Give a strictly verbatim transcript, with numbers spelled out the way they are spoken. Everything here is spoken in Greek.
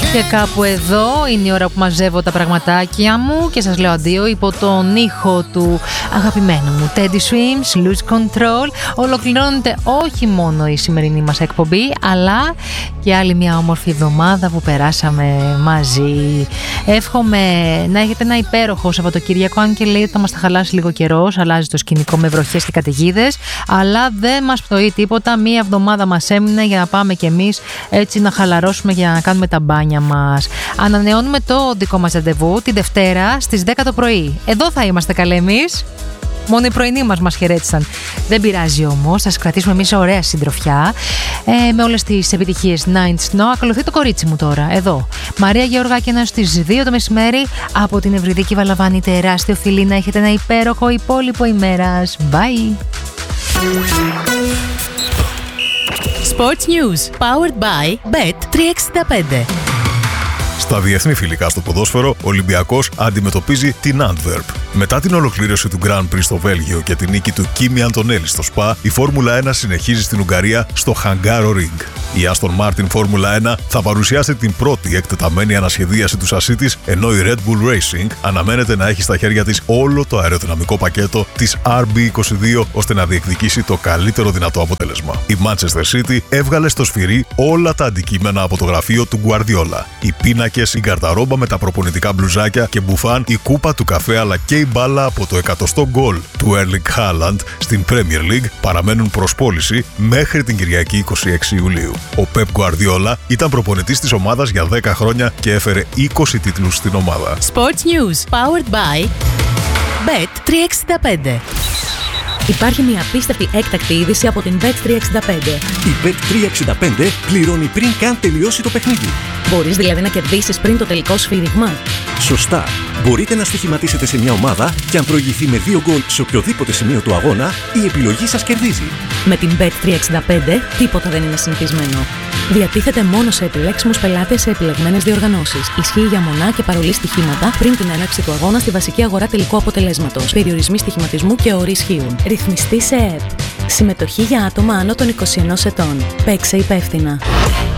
Και κάπου εδώ είναι η ώρα που μαζεύω τα πραγματάκια μου και σας λέω αντίο υπό τον ήχο του αγαπημένου μου Teddy Swims, Lose Control. Ολοκληρώνεται όχι μόνο η σημερινή μας εκπομπή, αλλά και άλλη μια όμορφη εβδομάδα που περάσαμε μαζί. Εύχομαι να έχετε ένα υπέροχο Σαββατοκύριακο, αν και λέει ότι θα μας τα χαλάσει λίγο καιρός, αλλάζει το σκηνικό με βροχές και καταιγίδες, αλλά δεν μας πτωεί τίποτα. Μία εβδομάδα μας έμεινε για να πάμε κι εμείς έτσι να χαλαρώσουμε για να κάνουμε τα μπάνια μας. Ανανεώνουμε το δικό μας ραντεβού τη Δευτέρα στις δέκα το πρωί. Εδώ θα είμαστε καλέ εμείς. Μόνο οι πρωινοί μας μας χαιρέτησαν. Δεν πειράζει όμως, θα σας κρατήσουμε εμείς ωραία συντροφιά ε, με όλες τις επιτυχίες Nine Snow. Ακολουθεί το κορίτσι μου τώρα, εδώ. Μαρία Γεωργάκηνα στις δύο το μεσημέρι από την Ευρυδίκη Βαλαβάνη. Τεράστιο φιλί, να έχετε ένα υπέροχο υπόλοιπο ημέρας. Bye! Sports News, powered by μπετ τριακόσια εξήντα πέντε. Στα διεθνή φιλικά στο ποδόσφαιρο, ο Ολυμπιακός αντιμετωπίζει την Antwerp. Μετά την ολοκλήρωση του Grand Prix στο Βέλγιο και την νίκη του Κίμι Αντωνέλη στο Σπα, η Φόρμουλα ένα συνεχίζει στην Ουγγαρία στο Hungaroring. Η Aston Martin Φόρμουλα ένα θα παρουσιάσει την πρώτη εκτεταμένη ανασχεδίαση του σασί της, ενώ η Red Bull Racing αναμένεται να έχει στα χέρια της όλο το αεροδυναμικό πακέτο της αρ μπι είκοσι δύο ώστε να διεκδικήσει το καλύτερο δυνατό αποτέλεσμα. Η Manchester City έβγαλε στο σφυρί όλα τα αντικείμενα από το γραφείο του Guardiola. Οι πίνακες, η γκαρταρόμπα με τα προπονητικά μπλουζάκια και μπουφάν, η κούπα του καφέ αλλά και η μπάλα από το εκατοστό γκολ του Erling Haaland στην Premier League παραμένουν προς πώληση μέχρι την Κυριακή είκοσι έξι Ιουλίου. Ο Pep Guardiola ήταν προπονητής της ομάδας για δέκα χρόνια και έφερε είκοσι τίτλους στην ομάδα. Sports News, powered by μπετ τριακόσια εξήντα πέντε. Υπάρχει μια απίστευτη έκτακτη είδηση από την μπετ τριακόσια εξήντα πέντε. Η μπετ τριακόσια εξήντα πέντε πληρώνει πριν καν τελειώσει το παιχνίδι. Μπορείς δηλαδή να κερδίσεις πριν το τελικό σφύριγμα. Σωστά. Μπορείτε να στοιχηματίσετε σε μια ομάδα και αν προηγηθεί με δύο γκολ σε οποιοδήποτε σημείο του αγώνα, η επιλογή σας κερδίζει. Με την μπετ τριακόσια εξήντα πέντε τίποτα δεν είναι συνηθισμένο. Διατίθεται μόνο σε επιλέξιμους πελάτες σε επιλεγμένες διοργανώσεις. Ισχύει για μονά και παρολί στοιχήματα πριν την έναρξη του αγώνα στη βασική αγορά τελικού αποτελέσματος. Περιορισμοί στοιχηματισμού και όροι ισχύουν. Ρυθμιστή σε ΕΕΠ. Συμμετοχή για άτομα άνω των είκοσι ενός ετών. Παίξε υπεύθυνα.